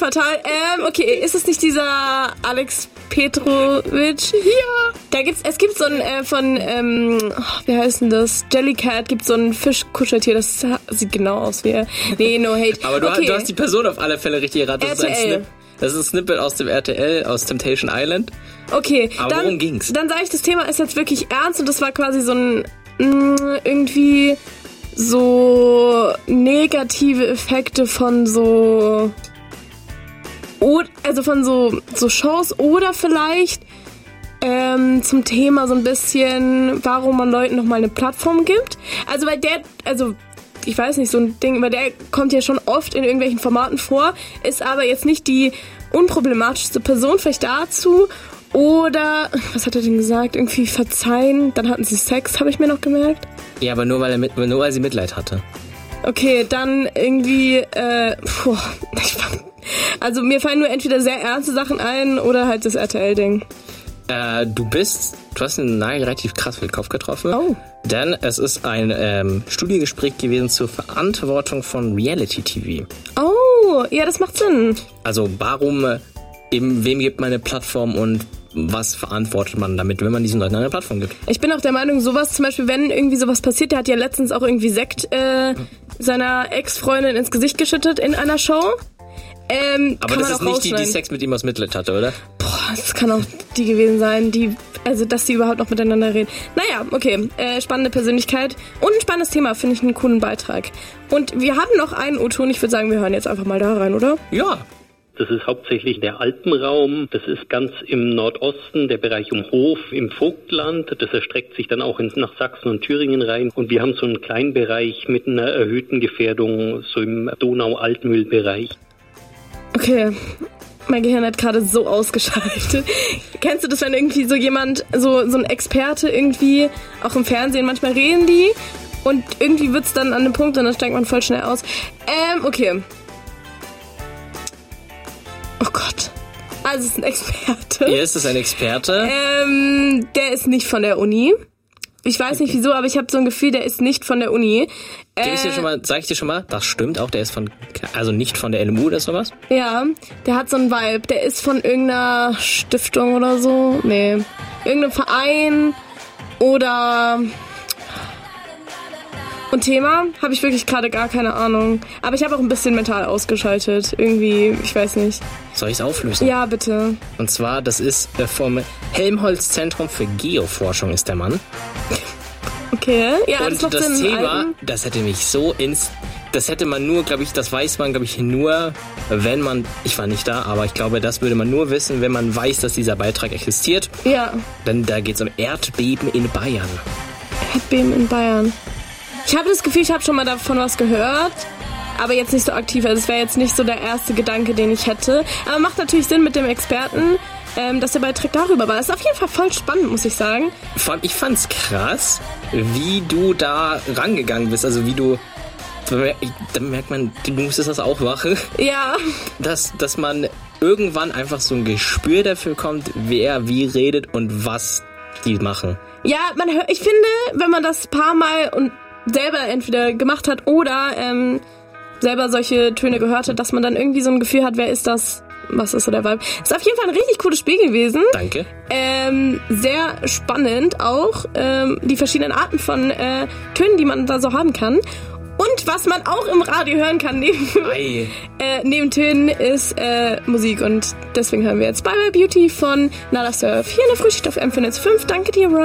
fatal. Okay, ist es nicht dieser Alex Petrovic? Ja. Es gibt so ein, wie heißt denn das? Jellycat, gibt so ein Fischkuscheltier, das sieht genau aus wie er. Nee, no hate. Aber du hast die Person auf alle Fälle richtig erraten. Das ist ein Snippet aus dem RTL, aus Temptation Island. Okay. Aber worum ging's? Dann sage ich, das Thema ist jetzt wirklich ernst und das war quasi so ein, irgendwie so negative Effekte von so Shows oder vielleicht zum Thema so ein bisschen, warum man Leuten nochmal eine Plattform gibt. Also ich weiß nicht, so ein Ding, weil der kommt ja schon oft in irgendwelchen Formaten vor, ist aber jetzt nicht die unproblematischste Person, vielleicht dazu. Oder, was hat er denn gesagt? Irgendwie verzeihen, dann hatten sie Sex, habe ich mir noch gemerkt. Ja, aber nur weil sie Mitleid hatte. Okay, dann irgendwie, also mir fallen nur entweder sehr ernste Sachen ein oder halt das RTL-Ding. Du hast einen Nagel relativ krass für den Kopf getroffen. Oh. Denn es ist ein Studiegespräch gewesen zur Verantwortung von Reality-TV. Oh, ja, das macht Sinn. Also warum, wem gibt man eine Plattform und was verantwortet man damit, wenn man diesen Leuten eine Plattform gibt? Ich bin auch der Meinung, sowas zum Beispiel, wenn irgendwie sowas passiert, der hat ja letztens auch irgendwie Sekt seiner Ex-Freundin ins Gesicht geschüttet in einer Show. Aber das ist nicht die Sex mit ihm aus Mitleid hatte, oder? Boah, das kann auch die gewesen sein, dass die überhaupt noch miteinander reden. Naja, okay, spannende Persönlichkeit und ein spannendes Thema, finde ich einen coolen Beitrag. Und wir haben noch einen O-Ton, ich würde sagen, wir hören jetzt einfach mal da rein, oder? Ja. Das ist hauptsächlich der Alpenraum, das ist ganz im Nordosten, der Bereich um Hof im Vogtland, das erstreckt sich dann auch nach Sachsen und Thüringen rein und wir haben so einen kleinen Bereich mit einer erhöhten Gefährdung, so im Donau-Altmühl-Bereich. Okay, mein Gehirn hat gerade so ausgeschaltet. Kennst du das, wenn irgendwie so jemand, so ein Experte irgendwie, auch im Fernsehen, manchmal reden die und irgendwie wird's dann an einem Punkt und dann steigt man voll schnell aus. Okay. Oh Gott. Also es ist ein Experte. Ja, ist das ein Experte? Der ist nicht von der Uni. Ich weiß nicht wieso, aber ich habe so ein Gefühl, der ist nicht von der Uni. Sag ich dir schon mal, das stimmt auch, der ist nicht von der LMU oder sowas? Ja, der hat so einen Vibe. Der ist von irgendeiner Stiftung oder so. Nee. Irgendeinem Verein oder... Und Thema habe ich wirklich gerade gar keine Ahnung. Aber ich habe auch ein bisschen mental ausgeschaltet. Irgendwie, ich weiß nicht. Soll ich es auflösen? Ja, bitte. Und zwar, das ist vom Helmholtz-Zentrum für Geoforschung ist der Mann. Okay, ja, und das Thema, das hätte mich das hätte man nur, glaube ich, das weiß man, glaube ich, nur, wenn man, ich war nicht da, aber ich glaube, das würde man nur wissen, wenn man weiß, dass dieser Beitrag existiert. Ja. Denn da geht es um Erdbeben in Bayern. Erdbeben in Bayern. Ich habe das Gefühl, ich habe schon mal davon was gehört, aber jetzt nicht so aktiv. Also es wäre jetzt nicht so der erste Gedanke, den ich hätte. Aber macht natürlich Sinn mit dem Experten, dass der Beitrag darüber war. Das ist auf jeden Fall voll spannend, muss ich sagen. Vor allem, ich fand's krass, wie du da rangegangen bist. Also wie du, da merkt man, du musstest das auch machen. Ja. Dass man irgendwann einfach so ein Gespür dafür kommt, wer wie redet und was die machen. Ja, ich finde, wenn man das paar Mal und selber entweder gemacht hat oder selber solche Töne gehört hat, dass man dann irgendwie so ein Gefühl hat, wer ist das, was ist so der Vibe. Ist auf jeden Fall ein richtig cooles Spiel gewesen. Danke. Sehr spannend auch, die verschiedenen Arten von Tönen, die man da so haben kann. Und was man auch im Radio hören kann neben Tönen ist Musik. Und deswegen hören wir jetzt Bye Bye Beauty von Nada Surf hier in der Frühschicht auf M5. Danke dir, Roy.